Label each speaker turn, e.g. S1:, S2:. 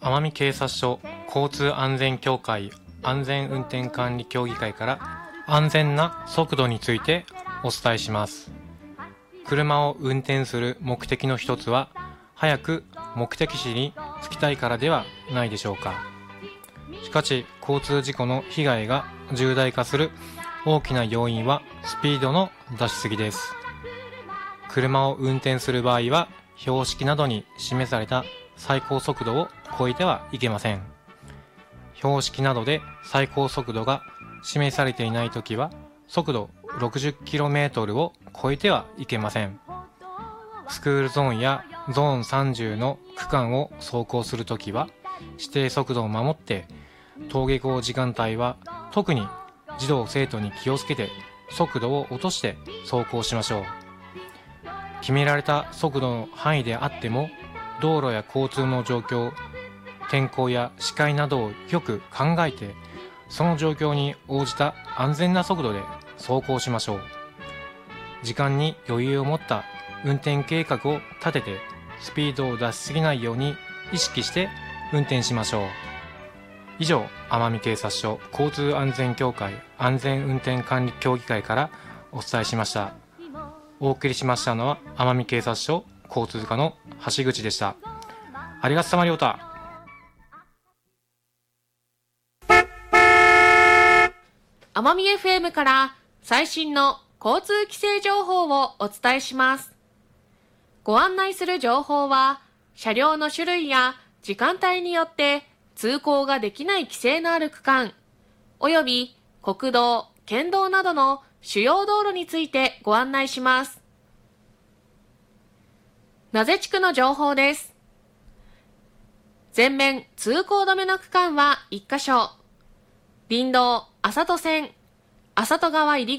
S1: 奄美警察署交通安全協会安全運転管理協議会から安全な速度についてお伝えします。車を運転する目的の一つは、早く目的地に着きたいからではないでしょうか。しかし、交通事故の被害が重大化する大きな要因はスピードの出しすぎです。車を運転する場合は、標識などに示された最高速度を超えてはいけません。標識などで最高速度が示されていないときは、速度 60km を超えてはいけません。スクールゾーンやゾーン30の区間を走行するときは、指定速度を守って、登下校時間帯は特に児童生徒に気をつけて速度を落として走行しましょう。決められた速度の範囲であっても、道路や交通の状況、天候や視界などをよく考えて、その状況に応じた安全な速度で走行しましょう。時間に余裕を持った運転計画を立てて、スピードを出しすぎないように意識して運転しましょう。以上、奄美警察署交通安全協会安全運転管理協議会からお伝えしました。お送りしましたのは奄美警察署交通課の橋口でした。ありがとさまりょうた。
S2: 奄美 FM から最新の交通規制情報をお伝えします。ご案内する情報は、車両の種類や時間帯によって通行ができない規制のある区間、および国道、県道などの主要道路についてご案内します。名瀬地区の情報です。全面通行止めの区間は1カ所。林道、浅戸線、浅戸川入